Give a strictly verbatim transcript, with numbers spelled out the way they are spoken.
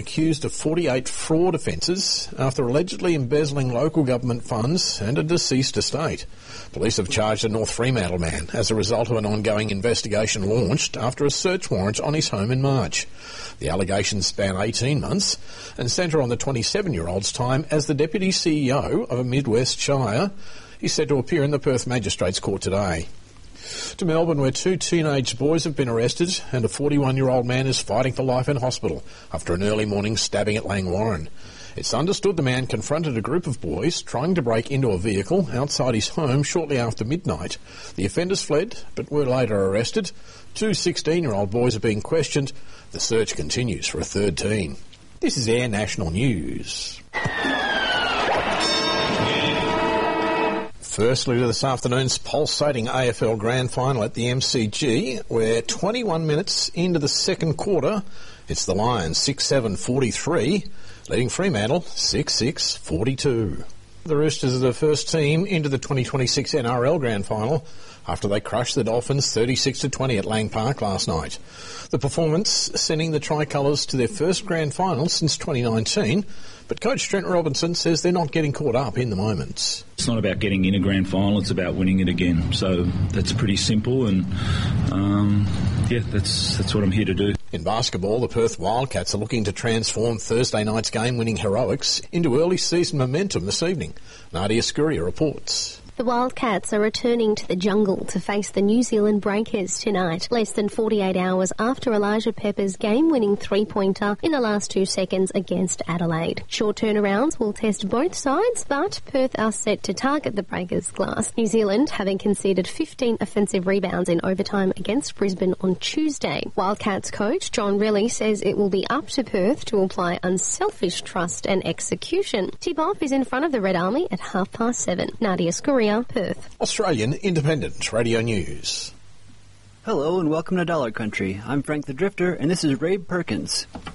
accused of forty-eight fraud offences after allegedly embezzling local government funds and a deceased estate. Police have charged a North Fremantle man as a result of an ongoing investigation launched after a search warrant on his home in March. The allegations span eighteen months and centre on the twenty-seven-year-old's time as the Deputy C E O of a Midwest Shire. He's said to appear in the Perth Magistrates Court today. To Melbourne, where two teenage boys have been arrested and a forty-one-year-old man is fighting for life in hospital after an early morning stabbing at Langwarrin. It's understood the man confronted a group of boys trying to break into a vehicle outside his home shortly after midnight. The offenders fled, but were later arrested. Two sixteen-year-old boys are being questioned. The search continues for a third teen. This is Air National News. Firstly to this afternoon's pulsating A F L Grand Final at the M C G, where twenty-one minutes into the second quarter, it's the Lions six seven forty-three, leading Fremantle six six forty-two. The Roosters are the first team into the twenty twenty-six N R L Grand Final after they crushed the Dolphins thirty-six to twenty at Lang Park last night. The performance sending the Tricolours to their first Grand Final since twenty nineteen, but coach Trent Robinson says they're not getting caught up in the moment. It's not about getting in a grand final, it's about winning it again. So that's pretty simple, and um, yeah, that's that's what I'm here to do. In basketball, the Perth Wildcats are looking to transform Thursday night's game-winning heroics into early season momentum this evening. Nadia Scuria reports. The Wildcats are returning to the jungle to face the New Zealand Breakers tonight, less than forty-eight hours after Elijah Pepper's game-winning three-pointer in the last two seconds against Adelaide. Short turnarounds will test both sides, but Perth are set to target the Breakers' glass. New Zealand having conceded fifteen offensive rebounds in overtime against Brisbane on Tuesday. Wildcats coach John Riley says it will be up to Perth to apply unselfish trust and execution. Tip-off is in front of the Red Army at half past seven. Nadia Scuria, Perth. Australian Independent Radio News. Hello and welcome to Dollar Country. I'm Frank the Drifter and this is Rabe Perkins.